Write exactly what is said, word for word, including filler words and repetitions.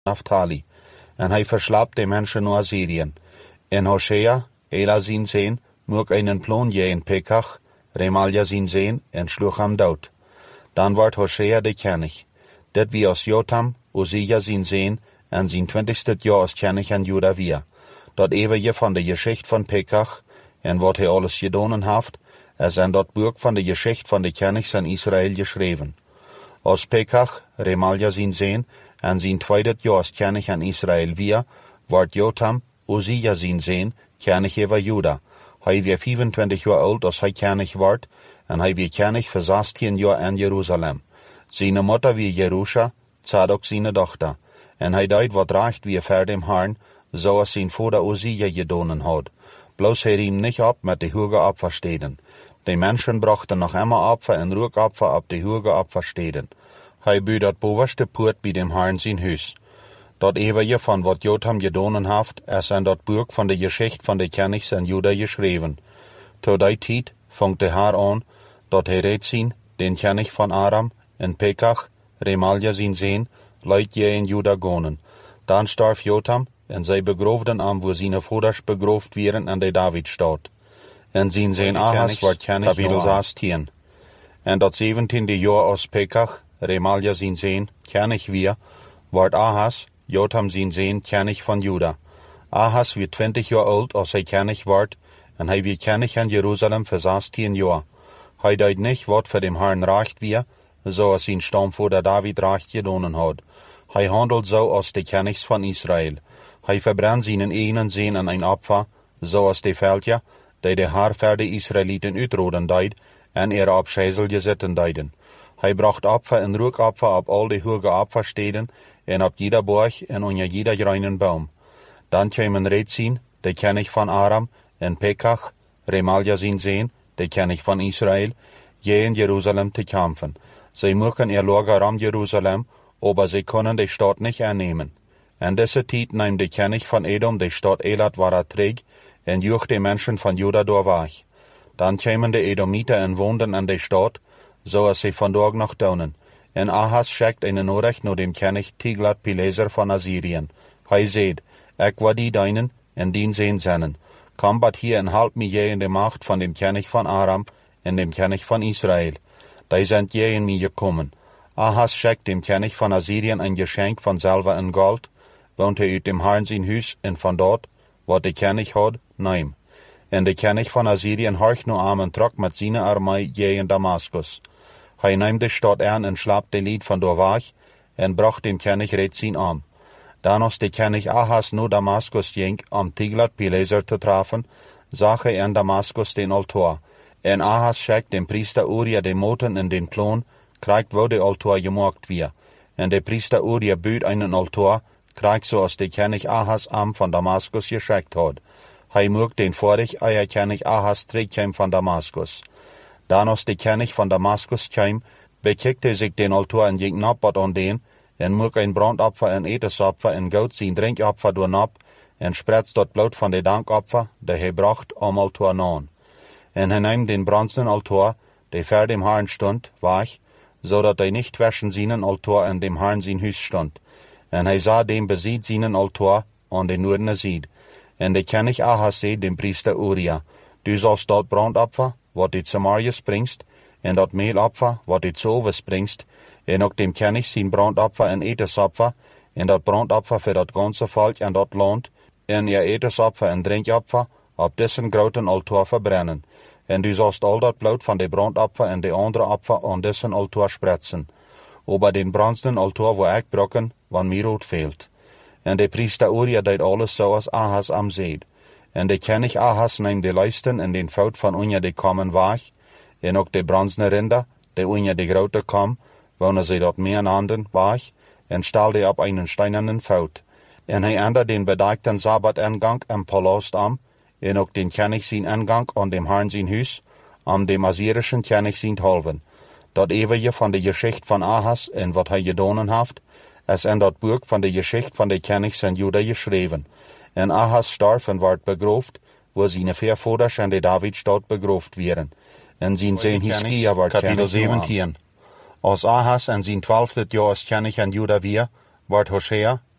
Naphtali. En hij verslaapt de mensen naar Assyrië. En Hosea, Ela zijn zoon, moest een plan in Pekach, Remalja zijn zoon, en sloeg hem dood. Dan werd Hosea de koning. Dit wie als Jotam, Uzziah zijn zoon, en zijn twintigste jaar als koning in Juda weer. Dat eeuwige van de geschichte van Pekach, en wat hij alles gedaan heeft, is in dat boek van de geschichte van de konings in Israël geschreven. Als Pekach, Remalja zijn zoon, en zijn tweede jaar als koning in Israël weer, werd Jotam, Uzziah zijn zoon, koning over Juda. Hij was vijfentwintig jaar oud als hij koning werd, en hij was koning voor zestien jaar in Jeruzalem. Zijn moeder was Jerusha, Zadok zijn dochter, en hij deed wat recht weer voor dem Herrn, zoals zijn vader Uzziah gedaan had. Bloos hij riem niet op met de hoge opfersteden. De mensen brachten nog immer opfer en rookopfer op de hoge opfersteden. Hij buurde dat bovenste poort bij dem Herrn zijn huis. Dat eeuwige van wat Jotam gedaan heeft, is in dat boek van de geschichte van de konings in Juda geschreven. Tot die tijd vangt de Heer aan, dat hij reed zien, den koning van Aram, en Pekach, Remalja zijn zoon, leidt je in Juda gonen. Dan starf Jotam, en zij begroofden hem waar zijn vaders begroofd werden in de Davidstad. En zijn zoon Ahaz werd koning kapitel zestien. En dat zeventiende jaar als Pekach, Remalja zijn zoon, koning weer, werd Ahaz, Jotam zijn zoon, koning van Juda. Ahaz werd twintig jaar oud als hij koning werd, en hij werd koning in Jeruzalem voor zestien jaar. Hij deed niet wat voor dem Herrn recht weer, zoals zijn stamvader David recht gedaan had. Hij handelt zo als de konings van Israël. Hij verbrandt zijn ene zoon in een opfer, zoals de veldje, die de Heer voor de Israëlieten uitroden deed, en er op schijzel gezeten deden. Hij bracht opfer en rookopfer op al de hoge opfersteden, en op jeder borg en onder jeder grünen boom. Dan kwamen Rezin, de koning van Aram, en Pekach, Remalja zijn zoon, de koning van Israël, je in Jeruzalem te kampen. Zij mochten er lager om Jeruzalem, aber zij konden de stad niet aannemen. En deze tijd nam de koning van Edom de stad Elat waar terug, en joeg de mensen van Juda door weg. Dan kwamen de Edomieten en woonden in de stad, zoals zij vandaag nog doen. En Ahaz schickt een nodig naar dem koning Tiglat-Pileser van Assyrië. Hij zei, ik wil die deinen en dien zijn zinnen. Kom bat hier en help mij je in de macht van dem koning van Aram en dem koning van Israël. Die zijn je in mij gekomen. Ahaz schickt dem koning van Assyrië een geschenk van zilver en gold, want hij uit dem Herrn zijn huis en van dat, wat de koning had, neem. En de koning van Assyrië horcht nu aan en trok met zijn armee je in Damascus. Hij neemt de stad aan en slaapt de lied van door weg, en bracht dem koning Rezin aan. Dan als de koning Ahaz naar Damascus ging om Tiglat-Pileser te treffen, zag hij in Damascus den altaar. En Ahaz schikt den priester Uria de moten in den plan, krijgt waar de altaar gemaakt weer. En de priester Uria buurt een altaar, krijgt zoals de koning Ahaz am van Damascus geschikt had. Hij mocht den vorig eier koning Ahaz terugkomen van Damascus. Dan als de koning van Damascus kwam, bekijkte zich den altaar en ging nappert aan den, en mocht een brandopfer en etensopfer en goud zijn drinkopfer door nap, en spretst dat bloed van de dankopfer, die hij bracht om altaar aan. En hij nam den bronzen altaar, die voor dem Herrn stond, weg, zodat hij niet tussen zijn altaar en dem Herrn zijn huis stond. En hij zag dem bezit zijn altaar aan de noordene zijde. En de koning Ahaz zei dem priester Uria, du zalst dat brandopfer, wat dit Samaria springst, en dat meelopfer, wat dit zover springst, en ook dem koning zijn brandopfer en etensopfer, en dat brandopfer voor dat ganze volk en dat land, en je etensopfer en drinkopfer, op dessen groten altaar verbrennen. En du zalst al dat bloed van de brandopfer en de andere opfer aan dessen altaar spretsen. Over den bronzen altaar waar ik brokken, van mij rood veelt. En de priester Uria deed alles zoals Ahaz am zeid. En de koning Ahaz neemt de lijsten en den fout van onder de kammen weg, en ook de bronzen rinder, die onder de grote kam, wonen zij dat meer handen weg, en stelde op een steinernen fout. En hij ändert den bedekten Sabbat-ingang en palast am, en ook den koning zijn ingang aan dem Herrn zijn huis, om dem Assyrischen koning zijn te helpen. Dat eeuwige van de geschichte van Ahaz en wat hij gedaan heeft, is in dat boek van de geschichte van de konings in Juda geschreven. En Ahaz starf en werd begroofd, waar zijn voorvaders in de Davidstad begroofd werden. En zijn zoon Hiskia werd kapitel zeventien. Als Ahaz in zijn twaalfde jaar als koning in Juda weer, werd Hosea,